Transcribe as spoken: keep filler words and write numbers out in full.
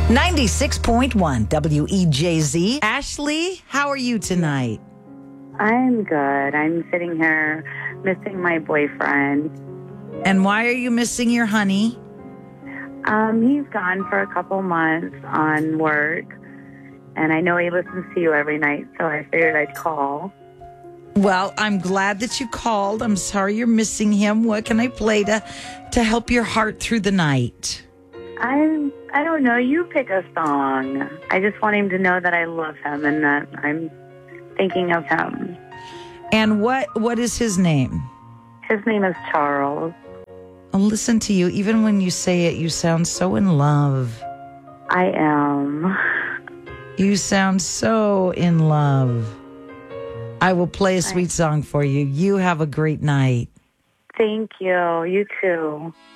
ninety-six point one W E J Z. Ashley, how are you tonight? I'm good. I'm sitting here missing my boyfriend. And why are you missing your honey? Um, he's gone for a couple months on work, and I know he listens to you every night, so I figured I'd call. Well, I'm glad that you called. I'm sorry you're missing him. What can I play to to help your heart through the night? I I don't know. You pick a song. I just want him to know that I love him and that I'm thinking of him. And what what is his name? His name is Charles. I'll listen to you. Even when you say it, you sound so in love. I am. You sound so in love. I will play a sweet song for you. You have a great night. Thank you. You too.